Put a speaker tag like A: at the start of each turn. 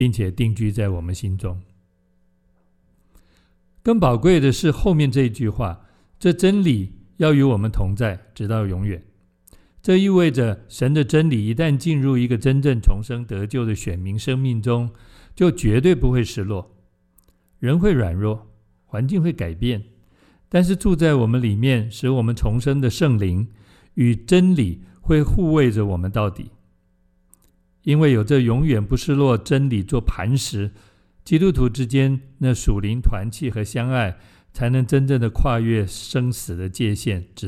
A: 并且定居在我们心中。更宝贵的是后面这一句话，这真理要与我们同在，直到永远。这意味着神的真理一旦进入一个真正重生得救的选民生命中，就绝对不会失落。人会软弱，环境会改变，但是住在我们里面使我们重生的圣灵与真理会护卫着我们到底。因为有这永远不失落真理做磐石，基督徒之间那属灵团契和相爱，才能真正的跨越生死的界限，直